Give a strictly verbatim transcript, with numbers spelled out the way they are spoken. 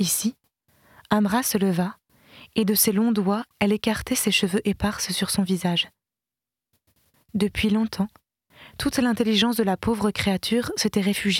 Ici, Amra se leva, et de ses longs doigts, elle écartait ses cheveux épars sur son visage. Depuis longtemps, toute l'intelligence de la pauvre créature s'était réfugiée